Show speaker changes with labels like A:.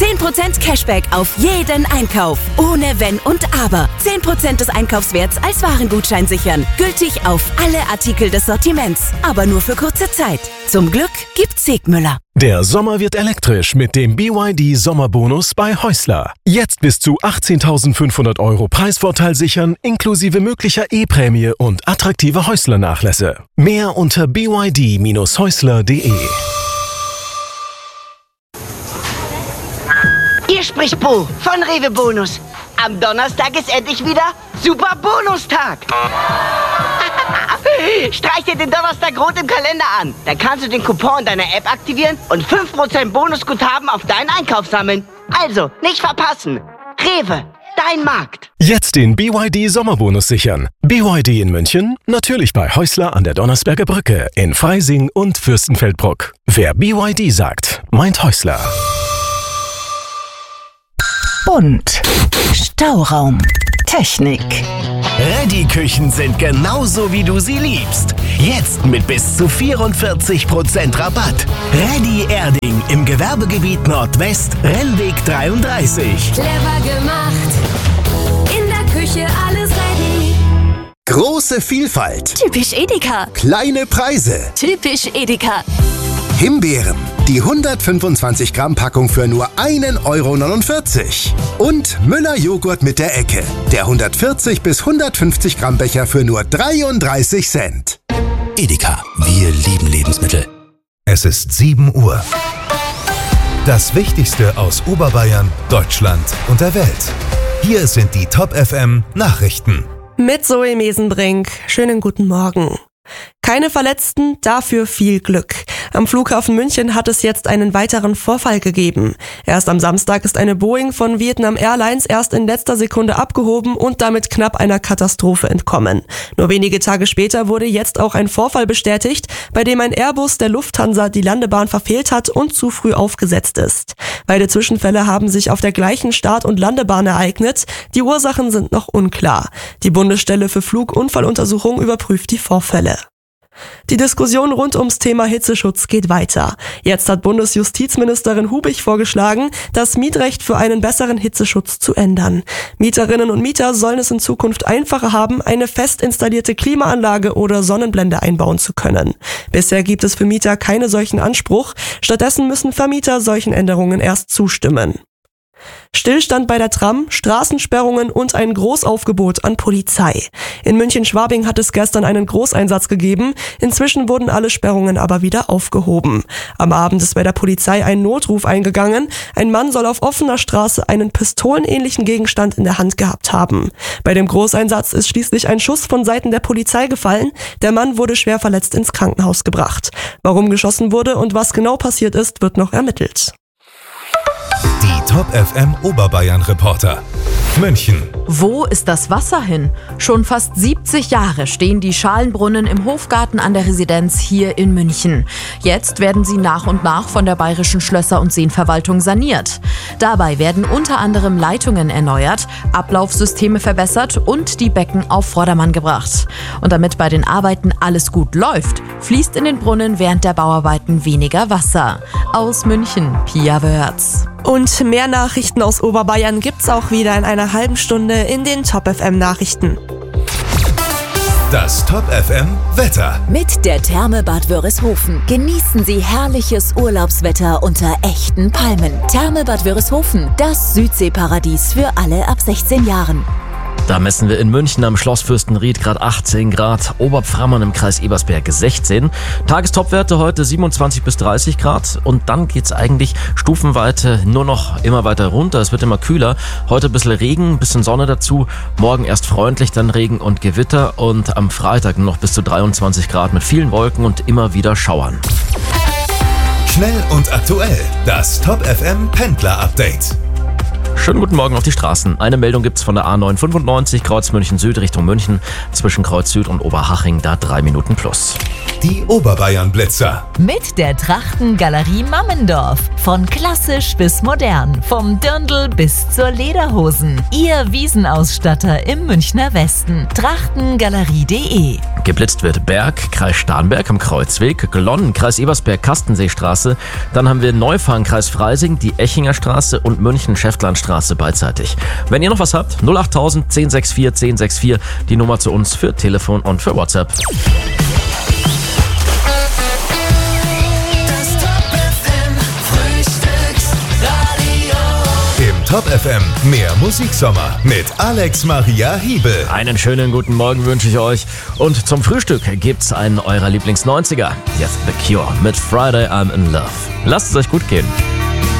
A: 10% Cashback auf jeden Einkauf. Ohne Wenn und Aber. 10% des Einkaufswerts als Warengutschein sichern. Gültig auf alle Artikel des Sortiments. Aber nur für kurze Zeit. Zum Glück gibt's Segmüller.
B: Der Sommer wird elektrisch mit dem BYD Sommerbonus bei Häusler. Jetzt bis zu 18.500 € Preisvorteil sichern, inklusive möglicher E-Prämie und attraktive Häusler-Nachlässe. Mehr unter byd-häusler.de.
C: Hier spricht Bo von Rewe Bonus. Am Donnerstag ist endlich wieder Super Bonustag. Streich dir den Donnerstag rot im Kalender an. Dann kannst du den Coupon deiner App aktivieren und 5% Bonusguthaben auf deinen Einkauf sammeln. Also, nicht verpassen. Rewe, dein Markt.
B: Jetzt den BYD Sommerbonus sichern. BYD in München, natürlich bei Häusler an der Donnersberger Brücke, in Freising und Fürstenfeldbruck. Wer BYD sagt, meint Häusler.
A: Bunt. Stauraum. Technik.
D: Reddy-Küchen sind genauso, wie du sie liebst. Jetzt mit bis zu 44% Rabatt. Reddy Erding im Gewerbegebiet Nordwest, Rennweg 33.
E: Clever gemacht. In der Küche alles ready.
D: Große Vielfalt.
A: Typisch Edeka.
D: Kleine Preise.
A: Typisch Edeka.
D: Himbeeren. Die 125 Gramm Packung für nur 1,49 €. Und Müller Joghurt mit der Ecke. Der 140 bis 150 Gramm Becher für nur 33 Cent.
F: Edeka. Wir lieben Lebensmittel. Es ist 7 Uhr. Das Wichtigste aus Oberbayern, Deutschland und der Welt. Hier sind die Top FM Nachrichten.
G: Mit Zoe Mesenbrink. Schönen guten Morgen. Keine Verletzten, dafür viel Glück. Am Flughafen München hat es jetzt einen weiteren Vorfall gegeben. Erst am Samstag ist eine Boeing von Vietnam Airlines erst in letzter Sekunde abgehoben und damit knapp einer Katastrophe entkommen. Nur wenige Tage später wurde jetzt auch ein Vorfall bestätigt, bei dem ein Airbus der Lufthansa die Landebahn verfehlt hat und zu früh aufgesetzt ist. Beide Zwischenfälle haben sich auf der gleichen Start- und Landebahn ereignet. Die Ursachen sind noch unklar. Die Bundesstelle für Flugunfalluntersuchung überprüft die Vorfälle. Die Diskussion rund ums Thema Hitzeschutz geht weiter. Jetzt hat Bundesjustizministerin Hubich vorgeschlagen, das Mietrecht für einen besseren Hitzeschutz zu ändern. Mieterinnen und Mieter sollen es in Zukunft einfacher haben, eine fest installierte Klimaanlage oder Sonnenblende einbauen zu können. Bisher gibt es für Mieter keinen solchen Anspruch. Stattdessen müssen Vermieter solchen Änderungen erst zustimmen. Stillstand bei der Tram, Straßensperrungen und ein Großaufgebot an Polizei. In München-Schwabing hat es gestern einen Großeinsatz gegeben. Inzwischen wurden alle Sperrungen aber wieder aufgehoben. Am Abend ist bei der Polizei ein Notruf eingegangen. Ein Mann soll auf offener Straße einen pistolenähnlichen Gegenstand in der Hand gehabt haben. Bei dem Großeinsatz ist schließlich ein Schuss von Seiten der Polizei gefallen. Der Mann wurde schwer verletzt ins Krankenhaus gebracht. Warum geschossen wurde und was genau passiert ist, wird noch ermittelt.
F: Die Top FM Oberbayern Reporter. München.
H: Wo ist das Wasser hin? Schon fast 70 Jahre stehen die Schalenbrunnen im Hofgarten an der Residenz hier in München. Jetzt werden sie nach und nach von der Bayerischen Schlösser- und Seenverwaltung saniert. Dabei werden unter anderem Leitungen erneuert, Ablaufsysteme verbessert und die Becken auf Vordermann gebracht. Und damit bei den Arbeiten alles gut läuft, fließt in den Brunnen während der Bauarbeiten weniger Wasser. Aus München, Pia Wörz.
G: Und mehr Nachrichten aus Oberbayern gibt's auch wieder in einer halben Stunde in den Top FM Nachrichten.
F: Das Top FM Wetter.
A: Mit der Therme Bad Wörishofen genießen Sie herrliches Urlaubswetter unter echten Palmen. Therme Bad Wörishofen, das Südseeparadies für alle ab 16 Jahren.
I: Da messen wir in München am Schloss Fürstenried gerade 18 Grad, Oberpframmern im Kreis Ebersberg 16. Tagestopwerte heute 27 bis 30 Grad und dann geht's eigentlich stufenweise nur noch immer weiter runter. Es wird immer kühler. Heute ein bisschen Regen, ein bisschen Sonne dazu. Morgen erst freundlich, dann Regen und Gewitter und am Freitag noch bis zu 23 Grad mit vielen Wolken und immer wieder Schauern.
F: Schnell und aktuell. Das Top FM Pendler Update.
I: Schönen guten Morgen auf die Straßen. Eine Meldung gibt's von der A995 Kreuz München Süd Richtung München. Zwischen Kreuz Süd und Oberhaching da 3 Minuten plus.
F: Die Oberbayern-Blitzer.
J: Mit der Trachtengalerie Mammendorf. Von klassisch bis modern. Vom Dirndl bis zur Lederhosen. Ihr Wiesenausstatter im Münchner Westen. Trachtengalerie.de.
I: Geblitzt wird Berg, Kreis Starnberg am Kreuzweg, Glonn, Kreis Ebersberg, Kastenseestraße. Dann haben wir Neufahren, Kreis Freising, die Echinger Straße und München, Schäftlarnstraße beidseitig. Wenn ihr noch was habt, 08000 1064 1064, die Nummer zu uns für Telefon und für WhatsApp.
F: Top FM, mehr Musiksommer mit Alex Maria Hiebel.
I: Einen schönen guten Morgen wünsche ich euch. Und zum Frühstück gibt's einen eurer Lieblings-90er. Jetzt The Cure mit Friday I'm in Love. Lasst es euch gut gehen.